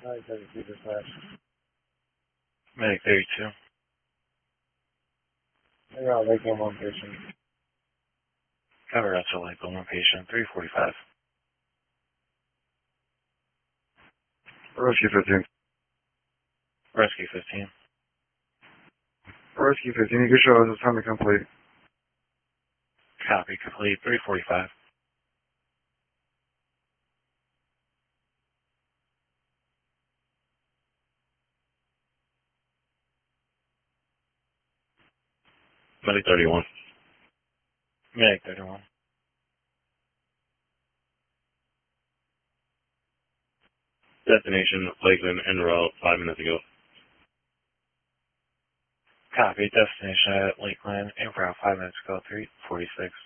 Medic 32. They're out Lakeland, one patient. Cover Russell Lakeland, one patient, 345. Rescue 15. Rescue 15. Rescue 15, you can show us. It's time to complete. Copy, complete, 345. Medic 31. Medic 31. Destination, Lakeland, en route, 5 minutes ago. Copy, destination at Lakeland, en route 5 minutes ago, 346.